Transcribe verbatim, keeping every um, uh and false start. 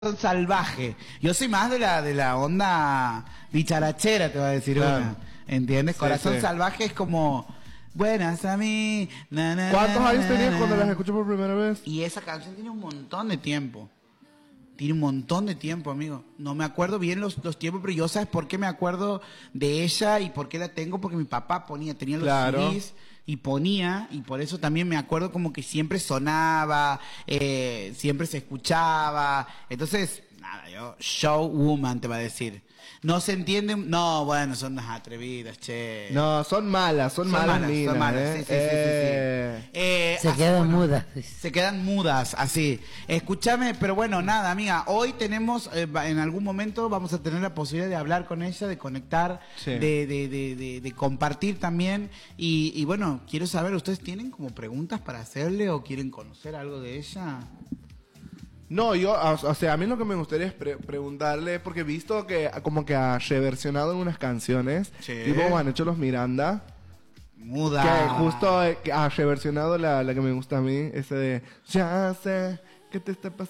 salvaje. Yo soy más de la de la onda bicharachera, te voy a decir Claro. una. ¿Entiendes? Sí, Corazón sí. salvaje es como buenas a mí. Na, na, ¿Cuántos na, años na, tenías na. cuando las escuchó por primera vez? Y esa canción tiene un montón de tiempo. Tiene un montón de tiempo, amigo. No me acuerdo bien los, los tiempos, pero yo sabes por qué me acuerdo de ella y por qué la tengo, porque mi papá ponía, tenía los Claro. C Ds y ponía, y por eso también me acuerdo como que siempre sonaba, eh, siempre se escuchaba. Entonces, nada, yo, showwoman te va a decir. No se entienden, no, bueno, son unas atrevidas, che. No, son malas, son, Son malas, malas, son minas, malas, ¿eh? sí, sí, sí, sí, sí. Eh, Eh, Se así, quedan bueno, mudas. Se quedan mudas, así. Escúchame, pero bueno, nada, amiga. Hoy tenemos, eh, va- en algún momento vamos a tener la posibilidad de hablar con ella, de conectar, Sí. de, de, de, de, de compartir también. Y, y bueno, quiero saber, ¿ustedes tienen como preguntas para hacerle o quieren conocer algo de ella? No, yo, o, o sea, a mí lo que me gustaría es pre- preguntarle, porque he visto que como que ha reversionado algunas canciones, Sí. tipo como han hecho los Miranda, Muda. que justo eh, que ha reversionado la, la que me gusta a mí, ese de, ya sé que te está pasando.